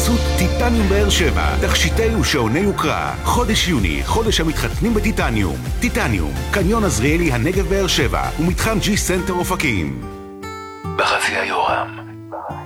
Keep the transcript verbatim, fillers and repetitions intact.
בחסות טיטניום באר שבע, תכשיטי ושעוני יוקרה. חודש יוני, חודש המתחתנים בטיטניום. טיטניום, קניון עזריאלי הנגב באר שבע ומתחם ג'י סנטר אופקים. בחצי היורם.